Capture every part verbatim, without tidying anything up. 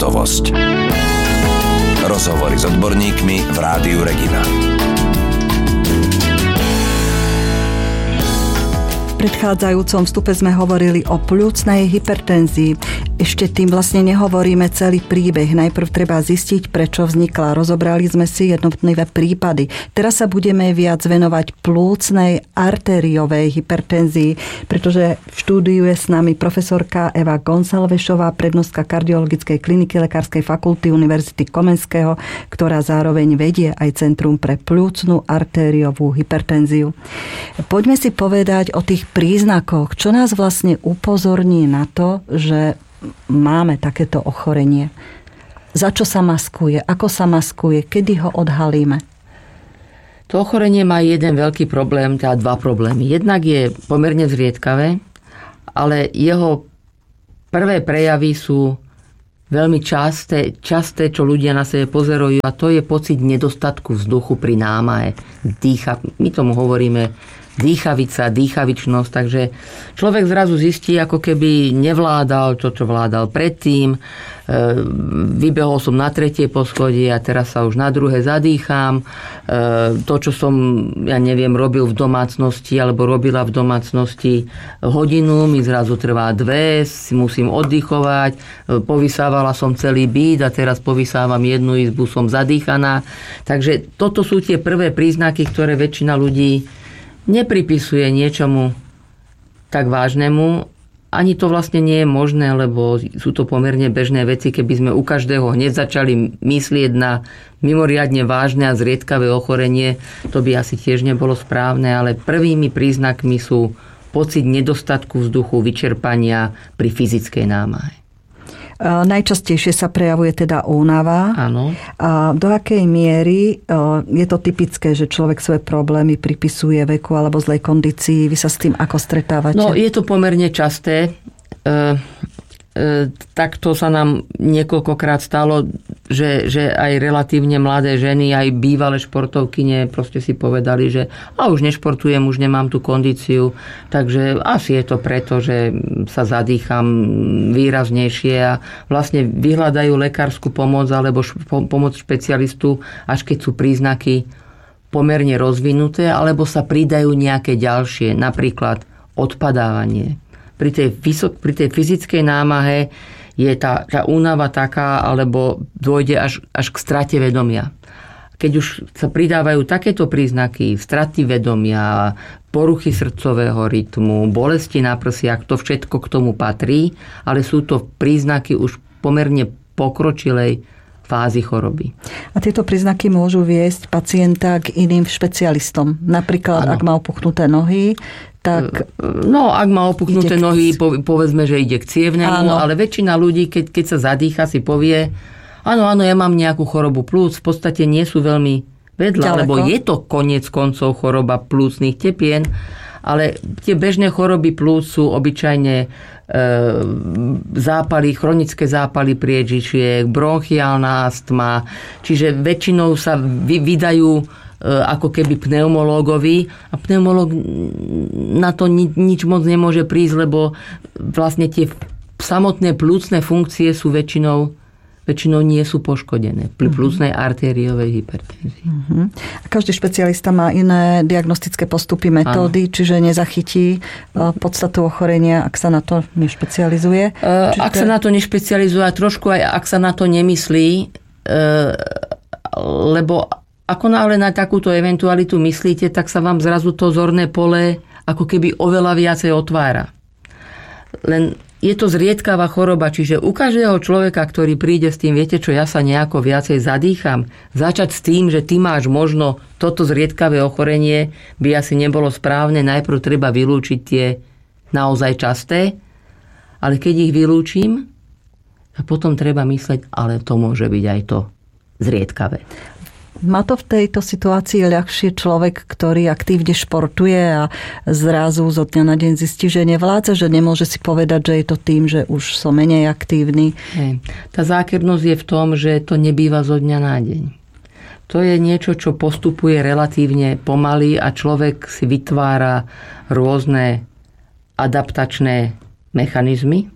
Hotovosť. Rozhovory s odborníkmi v Rádiu Regina. V predchádzajúcom vstupe sme hovorili o pľúcnej hypertenzii. Ešte tým vlastne nehovoríme celý príbeh. Najprv treba zistiť, prečo vznikla. Rozobrali sme si jednotlivé prípady. Teraz sa budeme viac venovať plúcnej artériovej hypertenzii, pretože v štúdiu je s nami profesorka Eva Gonsalvešová, prednostka kardiologickej kliniky Lekárskej fakulty Univerzity Komenského, ktorá zároveň vedie aj Centrum pre pľúcnu artériovú hypertenziu. Poďme si povedať o tých príznakoch, čo nás vlastne upozorní na to, že máme takéto ochorenie. Za čo sa maskuje? Ako sa maskuje? Kedy ho odhalíme? To ochorenie má jeden veľký problém, teda dva problémy. Jednak je pomerne zriedkavé, ale jeho prvé prejavy sú veľmi časté, časté, čo ľudia na sebe pozerujú, a to je pocit nedostatku vzduchu pri námahe. Dýcha, my tomu hovoríme dýchavica, dýchavičnosť, takže človek zrazu zistí, ako keby nevládal to, čo vládal predtým. Vybehol som na tretie poschodie a teraz sa už na druhé zadýcham. To, čo som, ja neviem, robil v domácnosti alebo robila v domácnosti hodinu, mi zrazu trvá dve, si musím oddychovať. Povysávala som celý byt a teraz povysávam jednu izbu, som zadýchaná. Takže toto sú tie prvé príznaky, ktoré väčšina ľudí nepripisuje niečomu tak vážnemu. Ani to vlastne nie je možné, lebo sú to pomerne bežné veci. Keby sme u každého hneď začali myslieť na mimoriadne vážne a zriedkavé ochorenie, to by asi tiež nebolo správne, ale prvými príznakmi sú pocit nedostatku vzduchu, vyčerpania pri fyzickej námahe. Najčastejšie sa prejavuje teda únava. Áno. A do akej miery je to typické, že človek svoje problémy pripisuje veku alebo zlej kondícii? Vy sa s tým ako stretávate? No, je to pomerne časté. E, e, takto sa nám niekoľkokrát stalo, že, že aj relatívne mladé ženy, aj bývalé športovkyne proste si povedali, že a už nešportujem, už nemám tú kondíciu, takže asi je to preto, že sa zadýcham výraznejšie a vlastne vyhľadajú lekárskú pomoc alebo šp- pomoc špecialistu, až keď sú príznaky pomerne rozvinuté, alebo sa pridajú nejaké ďalšie, napríklad odpadávanie. Pri tej, vysok, pri tej fyzickej námahe je tá, tá únava taká, alebo dôjde až, až k strate vedomia. Keď už sa pridávajú takéto príznaky, straty vedomia, poruchy srdcového rytmu, bolesti na prsiach, to všetko k tomu patrí, ale sú to príznaky už pomerne pokročilej fázy choroby. A tieto príznaky môžu viesť pacienta k iným špecialistom. Napríklad, ano. Ak má opuchnuté nohy, tak... No, ak má opuchnuté k... nohy, povedzme, že ide k cievnemu, ale väčšina ľudí, keď, keď sa zadýcha, si povie, áno, áno, ja mám nejakú chorobu plúc, v podstate nie sú veľmi vedľa, ďaleko, lebo je to koniec koncov choroba plúcnych tepien, ale tie bežné choroby plúc sú obyčajne e, zápaly, chronické zápaly priežičiek, bronchiálna astma, čiže väčšinou sa vy, vydajú e, ako keby pneumológovi a pneumológ na to ni, nič moc nemôže prísť, lebo vlastne tie samotné plúcne funkcie sú väčšinou väčšinou nie sú poškodené pri plúcnej artériovej hypertenzii. Uh-huh. A každý špecialista má iné diagnostické postupy, metódy, ano. Čiže nezachytí podstatu ochorenia, ak sa na to nešpecializuje. Uh, ak sa na to nešpecializuje, trošku aj ak sa na to nemyslí, uh, lebo ako náhle na takúto eventualitu myslíte, tak sa vám zrazu to zorné pole ako keby oveľa viacej otvára. Len je to zriedkavá choroba, čiže u každého človeka, ktorý príde s tým, viete čo, ja sa nejako viacej zadýcham, začať s tým, že ty máš možno toto zriedkavé ochorenie, by asi nebolo správne. Najprv treba vylúčiť tie naozaj časté, ale keď ich vylúčim, tak potom treba mysleť, ale to môže byť aj to zriedkavé. Má to v tejto situácii ľahšie človek, ktorý aktívne športuje a zrazu zo dňa na deň zistí, že nevládza, že nemôže si povedať, že je to tým, že už som menej aktívny. Hej. Tá zákernosť je v tom, že to nebýva zo dňa na deň. To je niečo, čo postupuje relatívne pomaly a človek si vytvára rôzne adaptačné mechanizmy,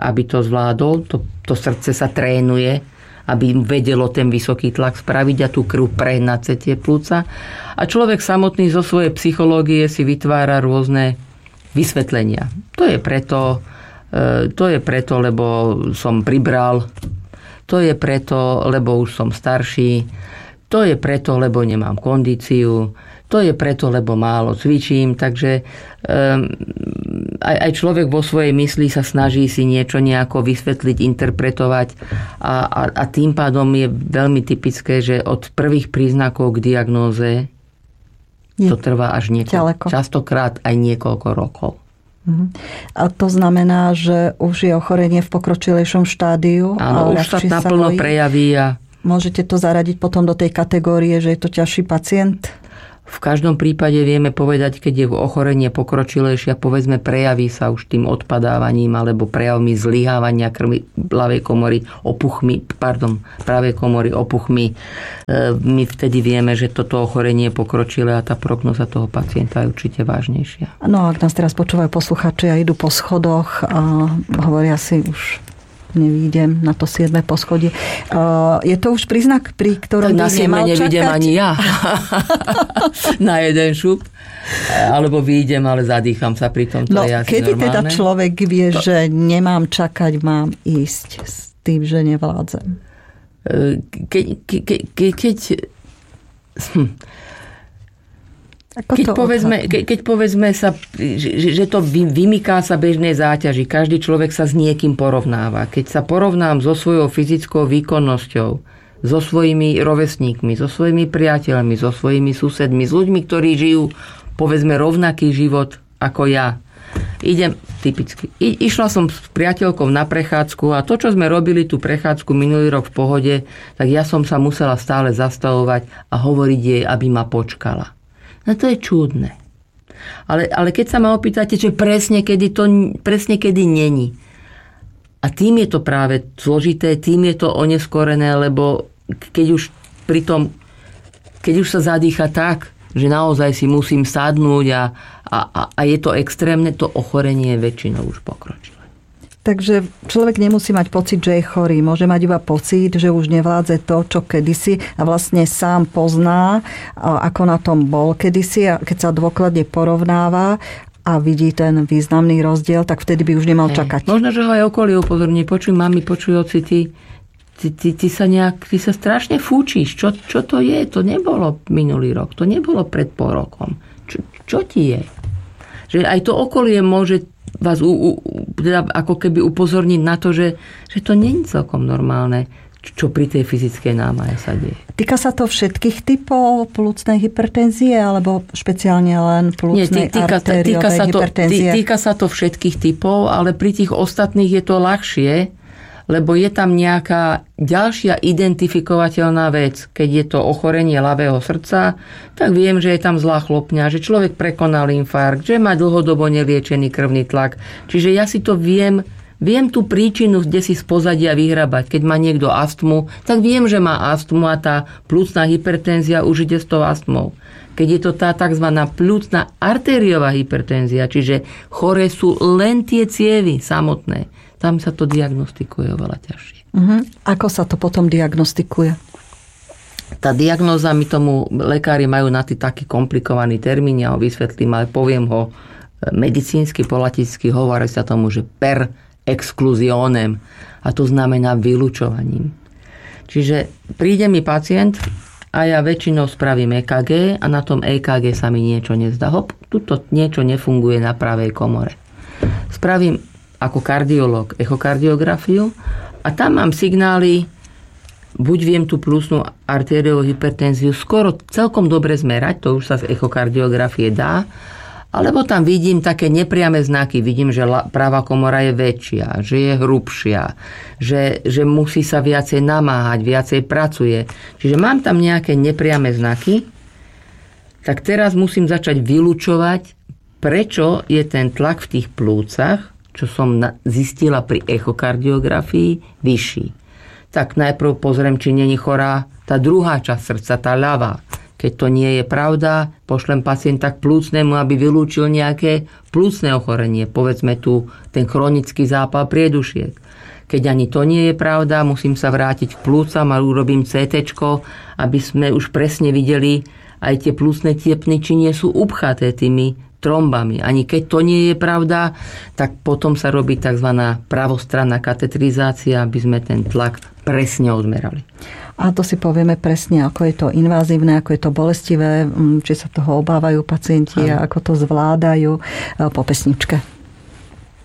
aby to zvládol. To, to srdce sa trénuje, aby vedelo ten vysoký tlak spraviť a tú krv prehnať cez tie plúca. A človek samotný zo svojej psychológie si vytvára rôzne vysvetlenia. To je preto, to je preto, lebo som pribral, to je preto, lebo už som starší, to je preto, lebo nemám kondíciu, to je preto, lebo málo cvičím, takže um, aj, aj človek vo svojej mysli sa snaží si niečo nejako vysvetliť, interpretovať a, a, a tým pádom je veľmi typické, že od prvých príznakov k diagnóze je to trvá až niekoľko, častokrát aj niekoľko rokov. A to znamená, že už je ochorenie v pokročilejšom štádiu? Áno, už sa naplno prejaví a môžete to zaradiť potom do tej kategórie, že je to ťažší pacient? V každom prípade vieme povedať, keď je ochorenie pokročilejšie, povedzme prejaví sa už tým odpadávaním alebo prejavmi zlyhávania krvi ľavej komory opuchmi, pardon, pravej komory opuchmi. My vtedy vieme, že toto ochorenie je pokročilé a tá prognoza toho pacienta je určite vážnejšia. No ak nás teraz počúvajú posluchači a idú po schodoch a hovoria si už nevídem na to siedme poschodie. Je to už príznak, pri ktorom by nemal čakať? Na nevidím ani ja. Na jeden šup. Alebo výjdem, ale zadýcham sa pri tom. To no, je asi kedy normálne. Teda človek vie, to... že nemám čakať, mám ísť s tým, že nevládzem? Keď... keď, keď, keď hm. Keď povedzme, ke, keď povedzme sa, že, že to vymyká sa bežnej záťaži, každý človek sa s niekým porovnáva. Keď sa porovnám so svojou fyzickou výkonnosťou, so svojimi rovesníkmi, so svojimi priateľmi, so svojimi susedmi, s ľuďmi, ktorí žijú, povedzme, rovnaký život ako ja. Idem, typicky, I, išla som s priateľkou na prechádzku a to, čo sme robili tú prechádzku minulý rok v pohode, tak ja som sa musela stále zastavovať a hovoriť jej, aby ma počkala. No to je čudné. Ale, ale keď sa ma opýtate, že presne kedy to presne kedy není. A tým je to práve zložité, tým je to oneskorené, lebo keď už pri tom, keď už sa zadýcha tak, že naozaj si musím sadnúť a, a, a je to extrémne, to ochorenie je väčšinou už pokročilé. Takže človek nemusí mať pocit, že je chorý. Môže mať iba pocit, že už nevládze to, čo kedysi a vlastne sám pozná, ako na tom bol kedysi a keď sa dôkladne porovnáva a vidí ten významný rozdiel, tak vtedy by už nemal Hej. čakať. Možno, že ho aj okolie upozorní. Počuj, mami, počuj, oci, ty, ty, ty, ty, sa nejak, ty sa strašne fúčiš. Čo, čo to je? To nebolo minulý rok. To nebolo pred pol rokom. Čo, čo ti je? Že aj to okolie môže vás u, u, teda ako keby upozorniť na to, že, že to nie je celkom normálne, čo pri tej fyzickej námahe sa deje. Týka sa to všetkých typov plúcnej hypertenzie alebo špeciálne len plúcnej arteriovej hypertenzie? Tý, týka sa to všetkých typov, ale pri tých ostatných je to ľahšie, lebo je tam nejaká ďalšia identifikovateľná vec. Keď je to ochorenie ľavého srdca, tak viem, že je tam zlá chlopňa, že človek prekonal infarkt, že má dlhodobo neliečený krvný tlak. Čiže ja si to viem, viem tú príčinu, kde si z pozadia vyhrabať. Keď má niekto astmu, tak viem, že má astmu a tá plúcna hypertenzia už ide s tou astmou. Keď je to tá tzv. Plúcna arteriová hypertenzia, čiže choré sú len tie cievy samotné, tam sa to diagnostikuje oveľa ťažšie. Uh-huh. Ako sa to potom diagnostikuje? Tá diagnóza, my tomu lekári majú na tý taký komplikovaný termín, ja ho vysvetlím, ale poviem ho medicínsky, po latinsky hovorí sa tomu, že per exclusionem. A to znamená vylučovaním. Čiže príde mi pacient a ja väčšinou spravím é ká gé a na tom é ká gé sa mi niečo nezdá. Hop, tuto niečo nefunguje na pravej komore. Spravím ako kardiológ echokardiografiu a tam mám signály, buď viem tú plúcnu arteriovú hypertenziu skoro celkom dobre zmerať, to už sa z echokardiografie dá, alebo tam vidím také nepriame znaky, vidím, že pravá komora je väčšia, že je hrubšia, že, že musí sa viacej namáhať, viacej pracuje. Čiže mám tam nejaké nepriame znaky, tak teraz musím začať vylučovať, prečo je ten tlak v tých plúcach, čo som zistila pri echokardiografii, vyšší. Tak najprv pozriem, či není chorá tá druhá časť srdca, tá ľavá. Keď to nie je pravda, pošlem pacienta k plúcnemu, aby vylúčil nejaké plúcne ochorenie. Povedzme tu ten chronický zápal priedušiek. Keď ani to nie je pravda, musím sa vrátiť k plúcam a urobím cé téčko, aby sme už presne videli aj tie plúcne tiepny, či nie sú upchaté tými trombami. Ani keď to nie je pravda, tak potom sa robí tzv. Pravostranná katetrizácia, aby sme ten tlak presne odmerali. A to si povieme presne, ako je to invázívne, ako je to bolestivé, či sa toho obávajú pacienti a ako to zvládajú po pesničke.